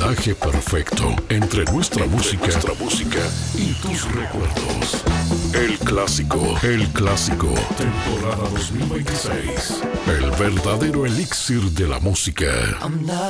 maridaje perfecto entre nuestra música y tus recuerdos. El clásico, temporada 2026. El verdadero elixir de la música.